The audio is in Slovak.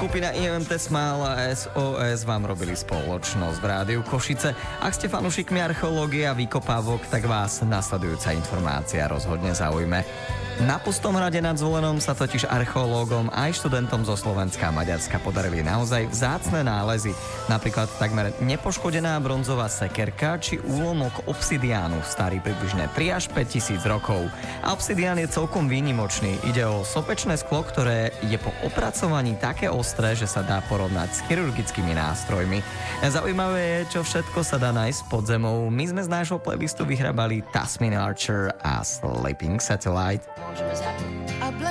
Skupina IMT Smile a SOS vám robili spoločnosť v Rádiu Košice. Ak ste fanúšikmi archeológie a výkopávok, tak vás nasledujúca informácia rozhodne zaujme. Na Pustom hrade nad Zvolenom sa totiž archeológom aj študentom zo Slovenska a Maďarska podarili naozaj vzácne nálezy. Napríklad takmer nepoškodená bronzová sekerka či úlomok obsidiánu starý približne 3 až 5 tisíc rokov. A obsidián je celkom výnimočný. Ide o sopečné sklo, ktoré je po opracovaní také ostré, že sa dá porovnať s chirurgickými nástrojmi. Zaujímavé je, čo všetko sa dá nájsť pod zemou. My sme z nášho playlistu vyhrabali Tasmin Archer a Sleeping Satellite. Môžeme zapnúť